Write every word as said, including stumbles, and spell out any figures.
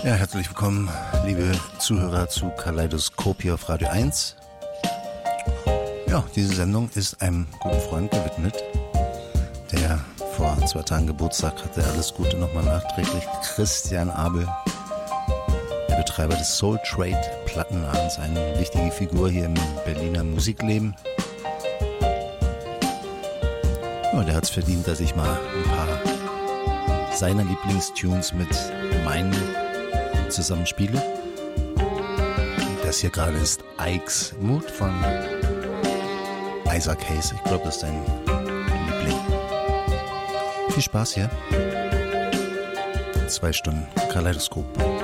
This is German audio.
Ja, herzlich willkommen, liebe Zuhörer, zu Kaleidoskop hier auf Radio eins. Ja, diese Sendung ist einem guten Freund gewidmet, der vor zwei Tagen Geburtstag hatte. Alles Gute nochmal nachträglich. Christian Abel, der Betreiber des Soul Trade Plattenladens, eine wichtige Figur hier im Berliner Musikleben. Ja, der hat es verdient, dass ich mal ein paar seiner Lieblingstunes mit meinen zusammenspiele. Das hier gerade ist Ike's Mood von Isaac Hayes. Ich glaube, das ist dein Liebling. Viel Spaß hier. Zwei Stunden Kaleidoskop.